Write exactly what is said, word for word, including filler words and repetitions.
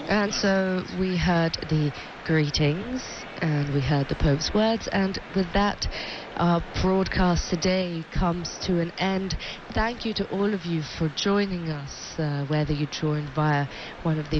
And so we heard the greetings and we heard the Pope's words, and with that our broadcast today comes to an end. Thank you to all of you for joining us, uh, whether you joined via one of the